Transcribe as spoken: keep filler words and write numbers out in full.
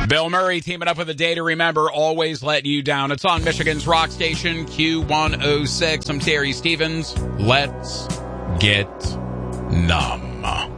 Bill Murray teaming up with A Day to Remember, Always Let You Down. It's on Michigan's rock station, Q one oh six. I'm Terry Stevens. Let's get numb.